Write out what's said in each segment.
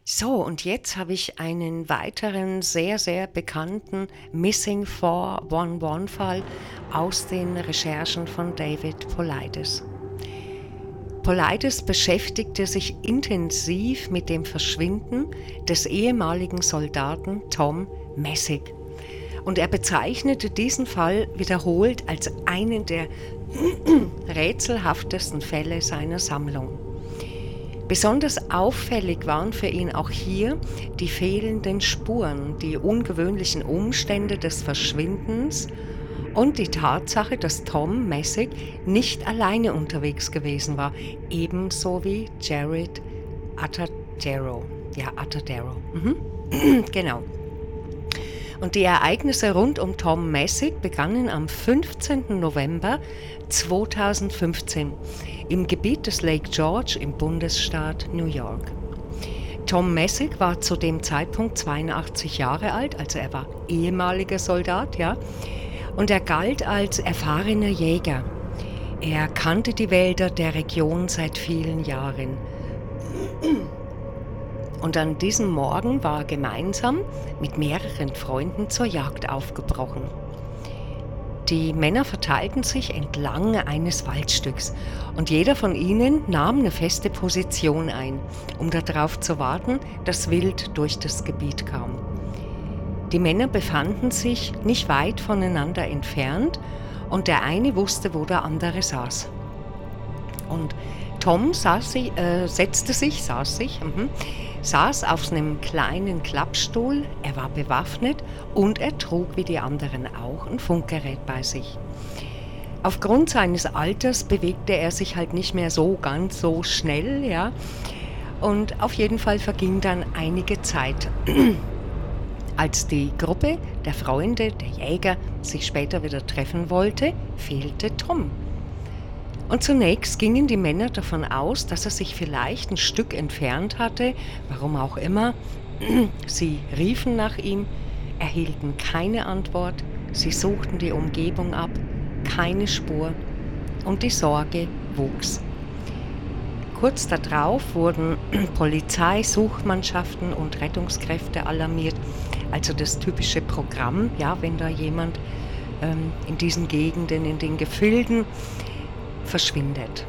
So, und jetzt habe ich einen weiteren sehr, sehr bekannten Missing 411-Fall aus den Recherchen von David Paulides. Paulides beschäftigte sich intensiv mit dem Verschwinden des ehemaligen Soldaten Tom Messick. Und er bezeichnete diesen Fall wiederholt als einen der rätselhaftesten Fälle seiner Sammlung. Besonders auffällig waren für ihn auch hier die fehlenden Spuren, die ungewöhnlichen Umstände des Verschwindens und die Tatsache, dass Tom Messick nicht alleine unterwegs gewesen war, ebenso wie Jared Atadero. Ja, Atadero. Genau. Und die Ereignisse rund um Tom Messick begannen am 15. November 2015 im Gebiet des Lake George im Bundesstaat New York. Tom Messick war zu dem Zeitpunkt 82 Jahre alt, also er war ehemaliger Soldat, ja, und er galt als erfahrener Jäger. Er kannte die Wälder der Region seit vielen Jahren. Und an diesem Morgen war er gemeinsam mit mehreren Freunden zur Jagd aufgebrochen. Die Männer verteilten sich entlang eines Waldstücks und jeder von ihnen nahm eine feste Position ein, um darauf zu warten, dass Wild durch das Gebiet kam. Die Männer befanden sich nicht weit voneinander entfernt und der eine wusste, wo der andere saß. Und Tom saß auf einem kleinen Klappstuhl, er war bewaffnet und er trug wie die anderen auch ein Funkgerät bei sich. Aufgrund seines Alters bewegte er sich halt nicht mehr ganz so schnell, ja. Und auf jeden Fall verging dann einige Zeit. Als die Gruppe der Freunde, der Jäger, sich später wieder treffen wollte, fehlte Tom. Und zunächst gingen die Männer davon aus, dass er sich vielleicht ein Stück entfernt hatte, warum auch immer. Sie riefen nach ihm, erhielten keine Antwort, sie suchten die Umgebung ab, keine Spur und die Sorge wuchs. Kurz darauf wurden Polizei, Suchmannschaften und Rettungskräfte alarmiert, also das typische Programm, ja, wenn da jemand in diesen Gegenden, in den Gefilden verschwindet.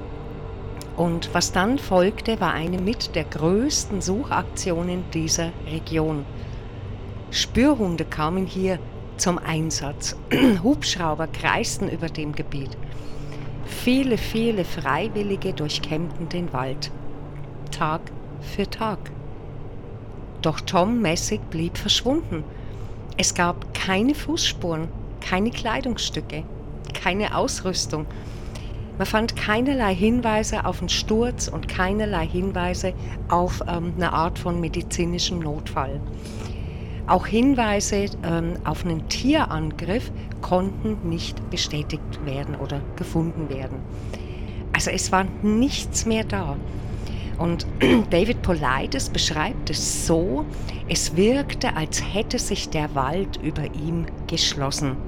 Und was dann folgte, war eine mit der größten Suchaktionen dieser Region. Spürhunde kamen hier zum Einsatz. Hubschrauber kreisten über dem Gebiet. Viele, viele Freiwillige durchkämmten den Wald. Tag für Tag. Doch Tom Messick blieb verschwunden. Es gab keine Fußspuren, keine Kleidungsstücke, keine Ausrüstung. Man fand keinerlei Hinweise auf einen Sturz und keinerlei Hinweise auf eine Art von medizinischem Notfall. Auch Hinweise auf einen Tierangriff konnten nicht bestätigt werden oder gefunden werden. Also es war nichts mehr da. Und David Paulides beschreibt es so, es wirkte, als hätte sich der Wald über ihm geschlossen.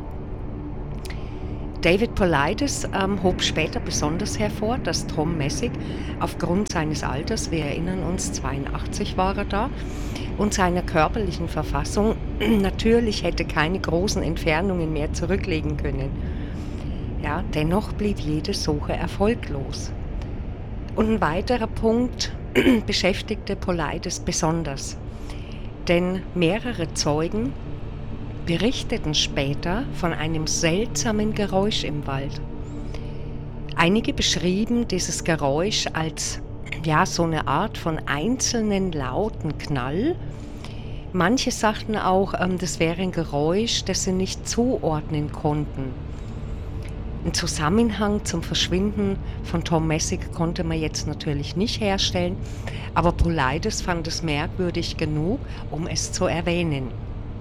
David Paulides hob später besonders hervor, dass Tom Messick aufgrund seines Alters, wir erinnern uns, 82 war er da, und seiner körperlichen Verfassung natürlich hätte keine großen Entfernungen mehr zurücklegen können. Ja, dennoch blieb jede Suche erfolglos. Und ein weiterer Punkt beschäftigte Paulides besonders, denn mehrere Zeugen berichteten später von einem seltsamen Geräusch im Wald. Einige beschrieben dieses Geräusch als so eine Art von einzelnen lauten Knall. Manche sagten auch, das wäre ein Geräusch, das sie nicht zuordnen konnten. Einen Zusammenhang zum Verschwinden von Tom Messick konnte man jetzt natürlich nicht herstellen, aber Paulides fand es merkwürdig genug, um es zu erwähnen.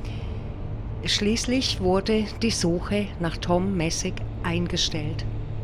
Schließlich wurde die Suche nach Tom Messick eingestellt.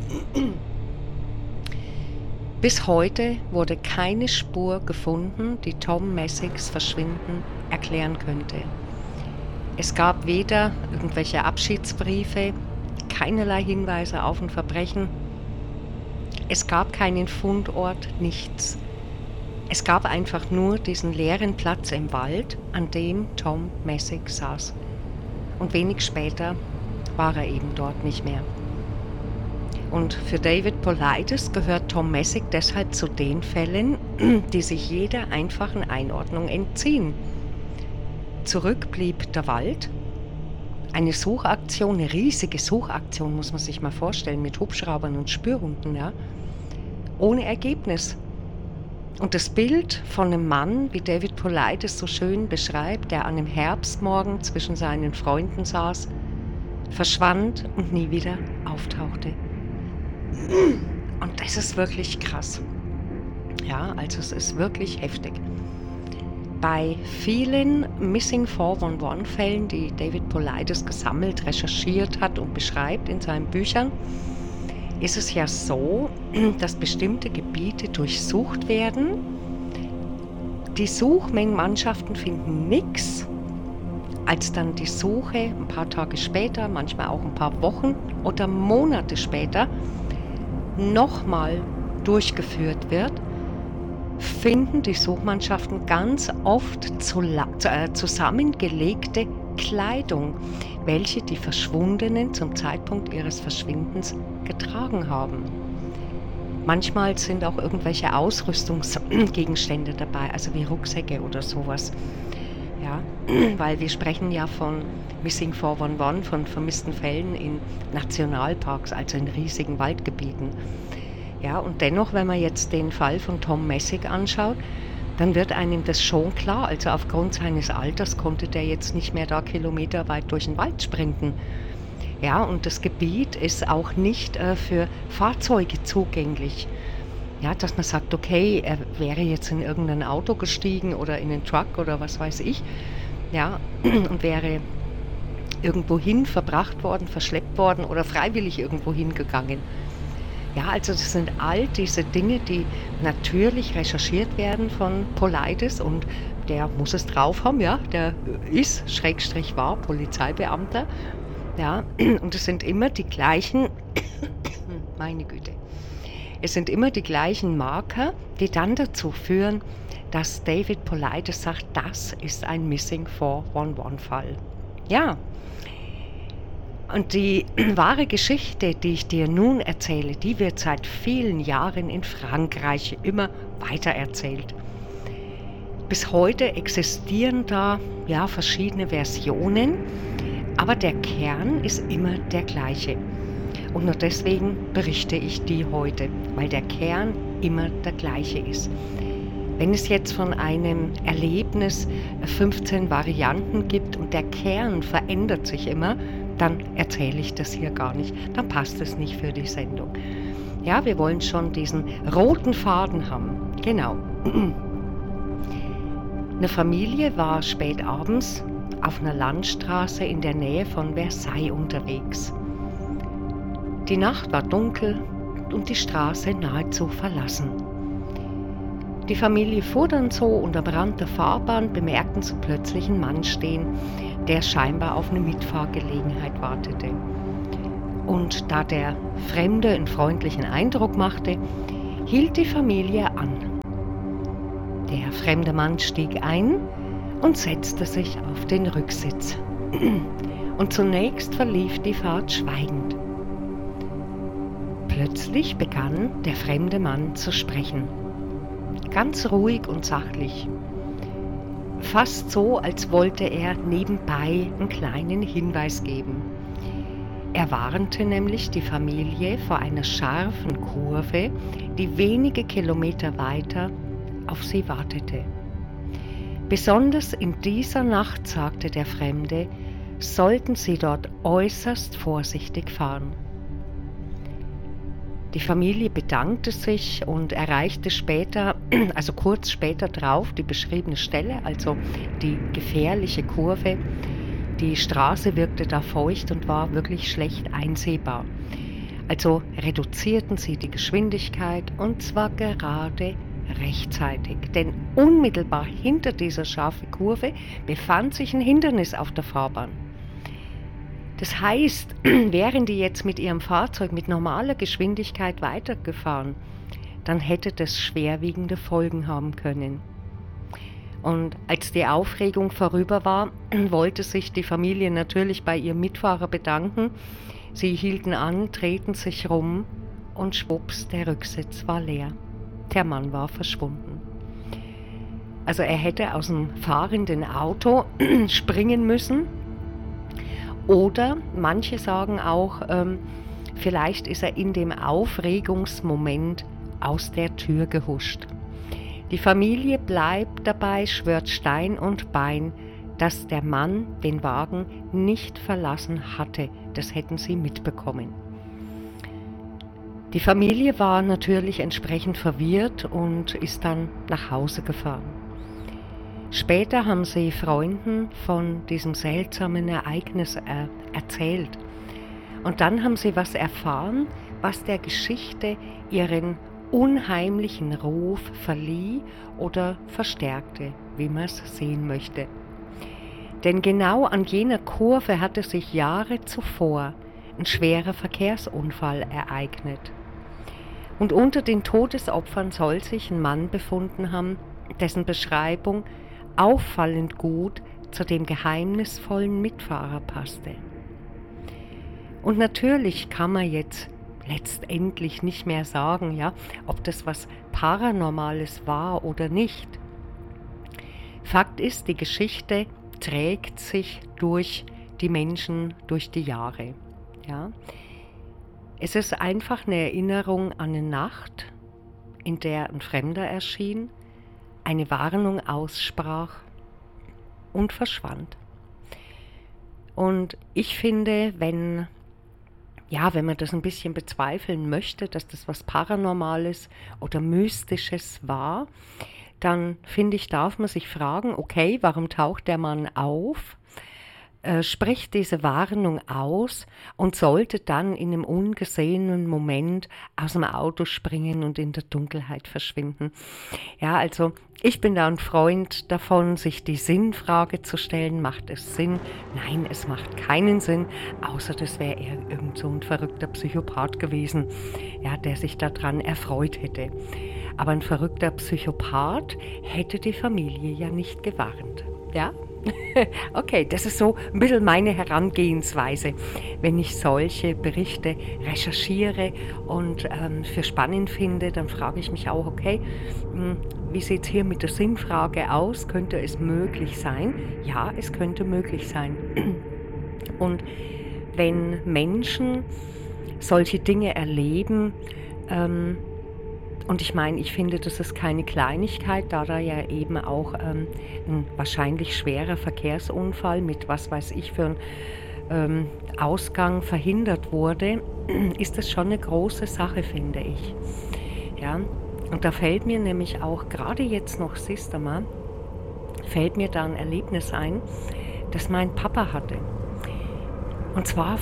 Bis heute wurde keine Spur gefunden, die Tom Messicks Verschwinden erklären könnte. Es gab weder irgendwelche Abschiedsbriefe, keinerlei Hinweise auf ein Verbrechen. Es gab keinen Fundort, nichts. Es gab einfach nur diesen leeren Platz im Wald, an dem Tom Messick saß. Und wenig später war er eben dort nicht mehr. Und für David Paulides gehört Tom Messick deshalb zu den Fällen, die sich jeder einfachen Einordnung entziehen. Zurück blieb der Wald. Eine Suchaktion, eine riesige Suchaktion, muss man sich mal vorstellen, mit Hubschraubern und Spürhunden, ja, ohne Ergebnis. Und das Bild von einem Mann, wie David Paulides so schön beschreibt, der an einem Herbstmorgen zwischen seinen Freunden saß, verschwand und nie wieder auftauchte. Und das ist wirklich krass. Ja, also es ist wirklich heftig. Bei vielen Missing 411-Fällen, die David Paulides gesammelt, recherchiert hat und beschreibt in seinen Büchern, ist es ja so, dass bestimmte Gebiete durchsucht werden. Die Suchmannschaften finden nichts. Als dann die Suche ein paar Tage später, manchmal auch ein paar Wochen oder Monate später nochmal durchgeführt wird, finden die Suchmannschaften ganz oft zusammengelegte Kleidung, welche die Verschwundenen zum Zeitpunkt ihres Verschwindens getragen haben. Manchmal sind auch irgendwelche Ausrüstungsgegenstände dabei, also wie Rucksäcke oder sowas. Ja, weil wir sprechen ja von Missing 411, von vermissten Fällen in Nationalparks, also in riesigen Waldgebieten. Ja, und dennoch, wenn man jetzt den Fall von Tom Messick anschaut, dann wird einem das schon klar. Also aufgrund seines Alters konnte der jetzt nicht mehr da kilometerweit durch den Wald sprinten. Ja, und das Gebiet ist auch nicht für Fahrzeuge zugänglich. Ja, dass man sagt, okay, er wäre jetzt in irgendein Auto gestiegen oder in einen Truck oder was weiß ich, ja, und wäre irgendwohin verbracht worden, verschleppt worden oder freiwillig irgendwo hingegangen. Ja, also das sind all diese Dinge, die natürlich recherchiert werden von Paulides und der muss es drauf haben, ja, der ist, / war Polizeibeamter, ja, und es sind immer die gleichen, meine Güte, es sind immer die gleichen Marker, die dann dazu führen, dass David Paulides sagt, das ist ein Missing 411-Fall. Ja, und die wahre Geschichte, die ich dir nun erzähle, die wird seit vielen Jahren in Frankreich immer weiter erzählt. Bis heute existieren da ja verschiedene Versionen, aber der Kern ist immer der gleiche. Und nur deswegen berichte ich die heute, weil der Kern immer der gleiche ist. Wenn es jetzt von einem Erlebnis 15 Varianten gibt und der Kern verändert sich immer, dann erzähle ich das hier gar nicht. Dann passt es nicht für die Sendung. Ja, wir wollen schon diesen roten Faden haben. Genau. Eine Familie war spät abends auf einer Landstraße in der Nähe von Versailles unterwegs. Die Nacht war dunkel und die Straße nahezu verlassen. Die Familie fuhr dann so und am Rand der Fahrbahn bemerkten sie plötzlich einen Mann stehen, der scheinbar auf eine Mitfahrgelegenheit wartete. Und da der Fremde einen freundlichen Eindruck machte, hielt die Familie an. Der fremde Mann stieg ein und setzte sich auf den Rücksitz. Und zunächst verlief die Fahrt schweigend. Plötzlich begann der fremde Mann zu sprechen. Ganz ruhig und sachlich. Fast so, als wollte er nebenbei einen kleinen Hinweis geben. Er warnte nämlich die Familie vor einer scharfen Kurve, die wenige Kilometer weiter auf sie wartete. Besonders in dieser Nacht, sagte der Fremde, sollten sie dort äußerst vorsichtig fahren. Die Familie bedankte sich und erreichte später, also kurz später drauf, die beschriebene Stelle, also die gefährliche Kurve. Die Straße wirkte da feucht und war wirklich schlecht einsehbar. Also reduzierten sie die Geschwindigkeit und zwar gerade rechtzeitig, denn unmittelbar hinter dieser scharfen Kurve befand sich ein Hindernis auf der Fahrbahn. Das heißt, wären die jetzt mit ihrem Fahrzeug mit normaler Geschwindigkeit weitergefahren, dann hätte das schwerwiegende Folgen haben können. Und als die Aufregung vorüber war, wollte sich die Familie natürlich bei ihrem Mitfahrer bedanken. Sie hielten an, drehten sich rum und schwupps, der Rücksitz war leer. Der Mann war verschwunden. Also er hätte aus dem fahrenden Auto springen müssen. Oder manche sagen auch, vielleicht ist er in dem Aufregungsmoment aus der Tür gehuscht. Die Familie bleibt dabei, schwört Stein und Bein, dass der Mann den Wagen nicht verlassen hatte. Das hätten sie mitbekommen. Die Familie war natürlich entsprechend verwirrt und ist dann nach Hause gefahren. Später haben sie Freunden von diesem seltsamen Ereignis erzählt. Und dann haben sie was erfahren, was der Geschichte ihren unheimlichen Ruf verlieh oder verstärkte, wie man es sehen möchte. Denn genau an jener Kurve hatte sich Jahre zuvor ein schwerer Verkehrsunfall ereignet. Und unter den Todesopfern soll sich ein Mann befunden haben, dessen Beschreibung auffallend gut zu dem geheimnisvollen Mitfahrer passte. Und natürlich kann man jetzt letztendlich nicht mehr sagen, ja, ob das was Paranormales war oder nicht. Fakt ist, die Geschichte trägt sich durch die Menschen, durch die Jahre. Ja. Es ist einfach eine Erinnerung an eine Nacht, in der ein Fremder erschien, eine Warnung aussprach und verschwand. Und ich finde, wenn man das ein bisschen bezweifeln möchte, dass das was Paranormales oder Mystisches war, dann finde ich, darf man sich fragen, okay, warum taucht der Mann auf, spricht diese Warnung aus und sollte dann in einem ungesehenen Moment aus dem Auto springen und in der Dunkelheit verschwinden. Ja, also ich bin da ein Freund davon, sich die Sinnfrage zu stellen, macht es Sinn? Nein, es macht keinen Sinn, außer das wäre er irgend so ein verrückter Psychopath gewesen, ja, der sich daran erfreut hätte. Aber ein verrückter Psychopath hätte die Familie ja nicht gewarnt, ja? Okay, das ist so ein bisschen meine Herangehensweise, wenn ich solche Berichte recherchiere und für spannend finde, dann frage ich mich auch, okay, wie sieht es hier mit der Sinnfrage aus? Könnte es möglich sein? Ja, es könnte möglich sein. Und wenn Menschen solche Dinge erleben, und ich meine, ich finde, das ist keine Kleinigkeit, da ja eben auch ein wahrscheinlich schwerer Verkehrsunfall mit was weiß ich für ein Ausgang verhindert wurde, ist das schon eine große Sache, finde ich. Ja, und da fällt mir nämlich auch, gerade jetzt noch, siehst du mal, fällt mir da ein Erlebnis ein, das mein Papa hatte. Und zwar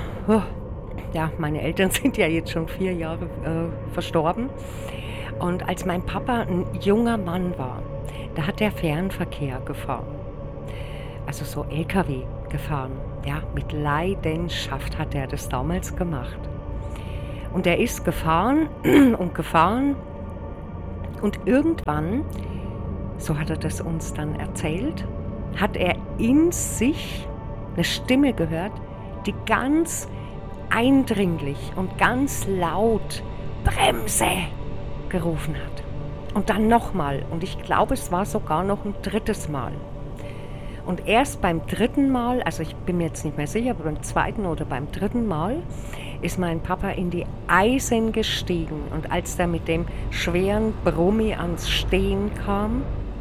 meine Eltern sind ja jetzt schon 4 Jahre verstorben. Und als mein Papa ein junger Mann war, da hat er Fernverkehr gefahren. Also so LKW gefahren. Ja, mit Leidenschaft hat er das damals gemacht. Und er ist gefahren und gefahren. Und irgendwann, so hat er das uns dann erzählt, hat er in sich eine Stimme gehört, die ganz eindringlich und ganz laut Bremse gerufen hat. Und dann nochmal. Und ich glaube, es war sogar noch ein 3. Mal. Und erst beim 3. Mal, also ich bin mir jetzt nicht mehr sicher, aber beim 2. oder beim 3. Mal ist mein Papa in die Eisen gestiegen. Und als der mit dem schweren Brummi ans Stehen kam,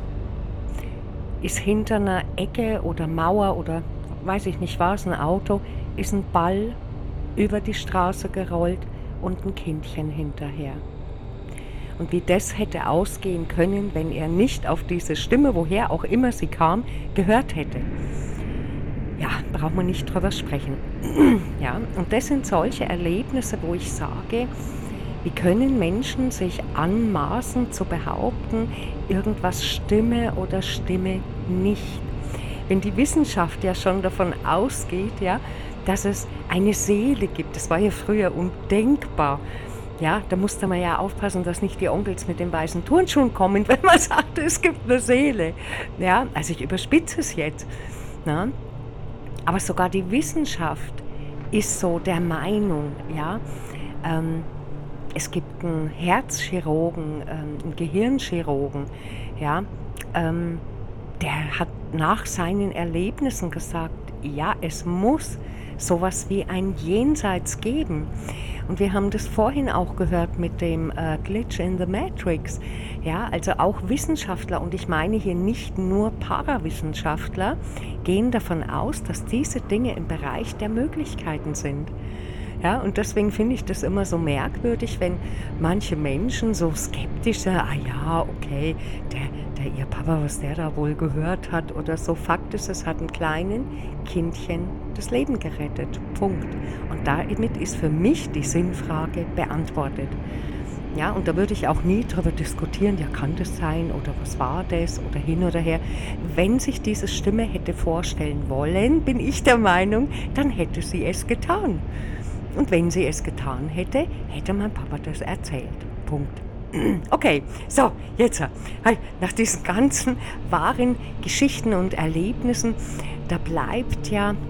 ist hinter einer Ecke oder Mauer oder weiß ich nicht was, ein Auto, ist ein Ball über die Straße gerollt und ein Kindchen hinterher. Und wie das hätte ausgehen können, wenn er nicht auf diese Stimme, woher auch immer sie kam, gehört hätte. Ja, braucht man nicht drüber sprechen. Ja, und das sind solche Erlebnisse, wo ich sage, wie können Menschen sich anmaßen zu behaupten, irgendwas stimme oder stimme nicht. Wenn die Wissenschaft ja schon davon ausgeht, ja, dass es eine Seele gibt. Das war ja früher undenkbar. Ja, da musste man ja aufpassen, dass nicht die Onkels mit den weißen Turnschuhen kommen, wenn man sagte, es gibt eine Seele. Ja, also ich überspitze es jetzt. Na? Aber sogar die Wissenschaft ist so der Meinung, ja, es gibt einen Herzchirurgen, einen Gehirnchirurgen, ja, der hat nach seinen Erlebnissen gesagt, ja, es muss sowas wie ein Jenseits geben. Und wir haben das vorhin auch gehört mit dem Glitch in the Matrix. Ja, also auch Wissenschaftler, und ich meine hier nicht nur Parawissenschaftler, gehen davon aus, dass diese Dinge im Bereich der Möglichkeiten sind. Ja, und deswegen finde ich das immer so merkwürdig, wenn manche Menschen so skeptisch sind, ah ja, okay, ihr Papa, was der da wohl gehört hat oder so. Fakt ist, es hat einem kleinen Kindchen das Leben gerettet. Punkt. Und damit ist für mich die Sinnfrage beantwortet. Ja, und da würde ich auch nie darüber diskutieren, ja, kann das sein oder was war das oder hin oder her. Wenn sich diese Stimme hätte vorstellen wollen, bin ich der Meinung, dann hätte sie es getan. Und wenn sie es getan hätte, hätte mein Papa das erzählt. Punkt. Okay, so, jetzt, nach diesen ganzen wahren Geschichten und Erlebnissen, da bleibt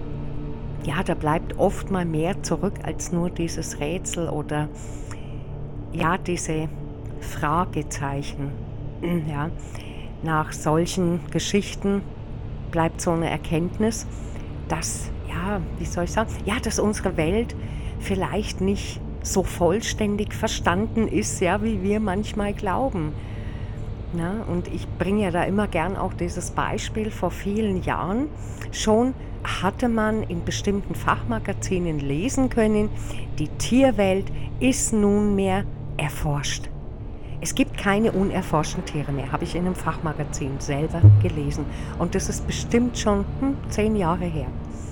da bleibt oft mal mehr zurück als nur dieses Rätsel oder ja, diese Fragezeichen. Ja, nach solchen Geschichten bleibt so eine Erkenntnis, dass, ja, wie soll ich sagen, ja, dass unsere Welt vielleicht nicht so vollständig verstanden ist, ja, wie wir manchmal glauben. Na, und ich bringe ja da immer gern auch dieses Beispiel, vor vielen Jahren schon hatte man in bestimmten Fachmagazinen lesen können, die Tierwelt ist nunmehr erforscht. Es gibt keine unerforschten Tiere mehr, habe ich in einem Fachmagazin selber gelesen. Und das ist bestimmt schon 10 Jahre her.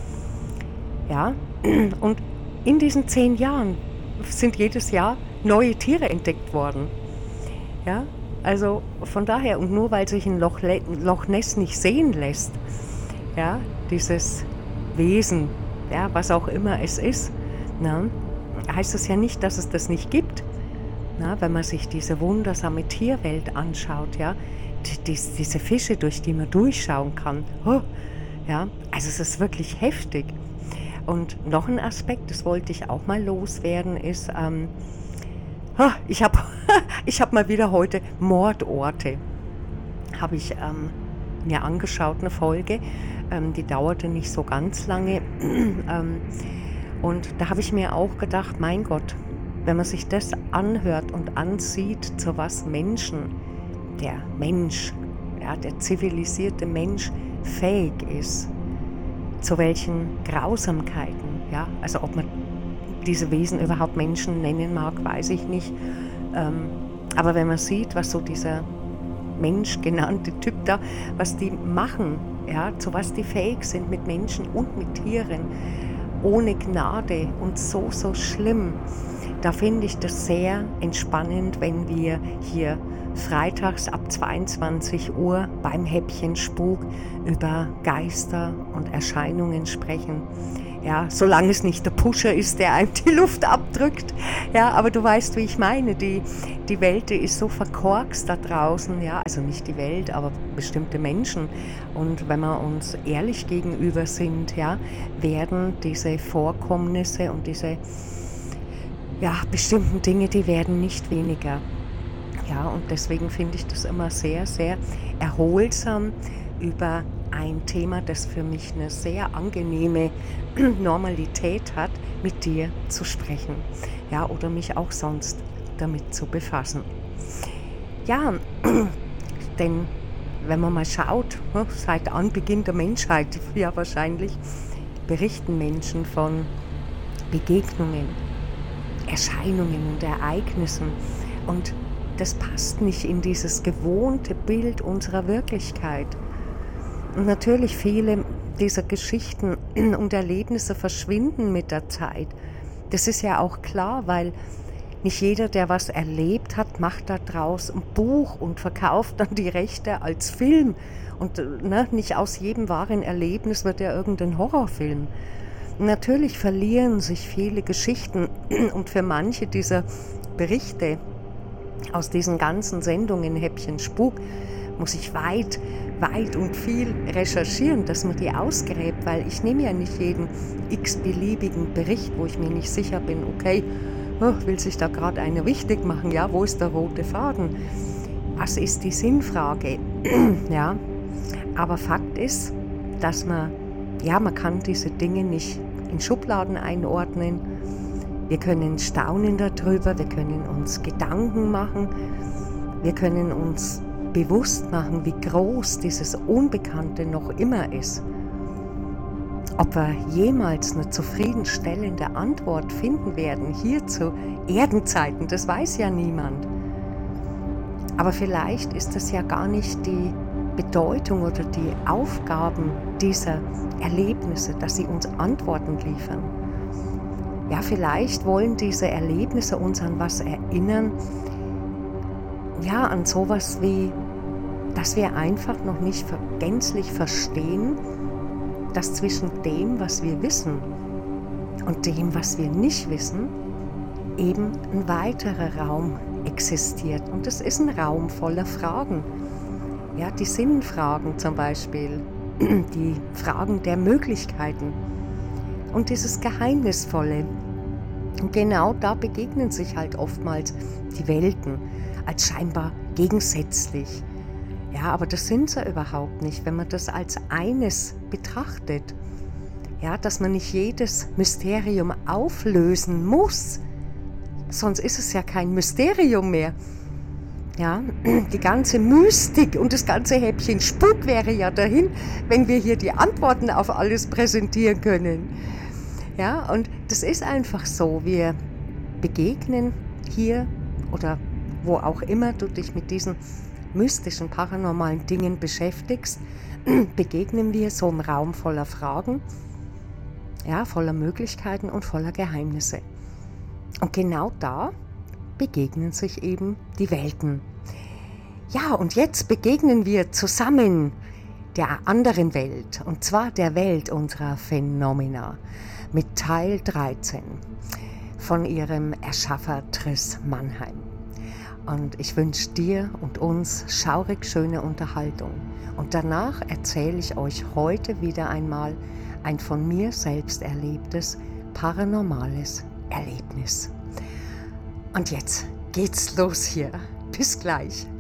Ja, und in diesen 10 Jahren sind jedes Jahr neue Tiere entdeckt worden. Ja, also von daher, und nur weil sich ein Loch Ness nicht sehen lässt, ja, dieses Wesen, ja, was auch immer es ist, na, heißt das ja nicht, dass es das nicht gibt. Na, wenn man sich diese wundersame Tierwelt anschaut, ja, diese Fische, durch die man durchschauen kann, ja, also es ist wirklich heftig. Und noch ein Aspekt, das wollte ich auch mal loswerden, ist, ich hab mal wieder heute Mordorte, habe ich mir angeschaut, eine Folge, die dauerte nicht so ganz lange. Und da habe ich mir auch gedacht, mein Gott, wenn man sich das anhört und ansieht, zu was der Mensch, ja, der zivilisierte Mensch fähig ist, zu welchen Grausamkeiten, ja, also ob man diese Wesen überhaupt Menschen nennen mag, weiß ich nicht. Aber wenn man sieht, was so dieser Mensch genannte Typ da, was die machen, ja, zu was die fähig sind mit Menschen und mit Tieren, ohne Gnade und so schlimm, da finde ich das sehr entspannend, wenn wir hier freitags ab 22 Uhr beim Häppchen Spuk über Geister und Erscheinungen sprechen. Ja, solange es nicht der Pusher ist, der einem die Luft abdrückt. Ja, aber du weißt, wie ich meine. Die Welt, die ist so verkorkst da draußen. Ja, also nicht die Welt, aber bestimmte Menschen. Und wenn wir uns ehrlich gegenüber sind, ja, werden diese Vorkommnisse und diese bestimmten Dinge, die werden nicht weniger. Ja, und deswegen finde ich das immer sehr, sehr erholsam, über ein Thema, das für mich eine sehr angenehme Normalität hat, mit dir zu sprechen. Ja, oder mich auch sonst damit zu befassen. Ja, denn wenn man mal schaut, seit Anbeginn der Menschheit, ja wahrscheinlich, berichten Menschen von Begegnungen, Erscheinungen und Ereignissen. Und das passt nicht in dieses gewohnte Bild unserer Wirklichkeit. Und natürlich viele dieser Geschichten und Erlebnisse verschwinden mit der Zeit. Das ist ja auch klar, weil nicht jeder, der was erlebt hat, macht daraus ein Buch und verkauft dann die Rechte als Film. Und nicht aus jedem wahren Erlebnis wird ja irgendein Horrorfilm. Natürlich verlieren sich viele Geschichten und für manche dieser berichte, aus diesen ganzen Sendungen Häppchen Spuk, muss ich weit und viel recherchieren, dass man die ausgräbt, weil ich nehme ja nicht jeden x-beliebigen Bericht, wo ich mir nicht sicher bin, okay, will sich da gerade einer wichtig machen, ja, wo ist der rote Faden? Was ist die Sinnfrage? Ja, aber Fakt ist, dass man kann diese Dinge nicht in Schubladen einordnen. Wir können staunen darüber, wir können uns Gedanken machen, wir können uns bewusst machen, wie groß dieses Unbekannte noch immer ist. Ob wir jemals eine zufriedenstellende Antwort finden werden, hier zu Erdenzeiten, das weiß ja niemand. Aber vielleicht ist das ja gar nicht die Bedeutung oder die Aufgaben dieser Erlebnisse, dass sie uns Antworten liefern. Ja, vielleicht wollen diese Erlebnisse uns an was erinnern, ja, an sowas wie, dass wir einfach noch nicht gänzlich verstehen, dass zwischen dem, was wir wissen und dem, was wir nicht wissen, eben ein weiterer Raum existiert. Und das ist ein Raum voller Fragen. Ja, die Sinnfragen zum Beispiel, die Fragen der Möglichkeiten und dieses Geheimnisvolle. Und genau da begegnen sich halt oftmals die Welten als scheinbar gegensätzlich. Ja, aber das sind sie überhaupt nicht, wenn man das als eines betrachtet. Ja, dass man nicht jedes Mysterium auflösen muss, sonst ist es ja kein Mysterium mehr. Ja, die ganze Mystik und das ganze Häppchen Spuk wäre ja dahin, wenn wir hier die Antworten auf alles präsentieren können. Ja, und das ist einfach so, wir begegnen hier oder wo auch immer du dich mit diesen mystischen, paranormalen Dingen beschäftigst, begegnen wir so einem Raum voller Fragen, ja, voller Möglichkeiten und voller Geheimnisse. Und genau da begegnen sich eben die Welten. Ja, und jetzt begegnen wir zusammen der anderen Welt, und zwar der Welt unserer Phänomena, mit Teil 13 von ihrem Erschaffer Triss Mannheim. Und ich wünsche dir und uns schaurig schöne Unterhaltung. Und danach erzähle ich euch heute wieder einmal ein von mir selbst erlebtes paranormales Erlebnis. Und jetzt geht's los hier. Bis gleich.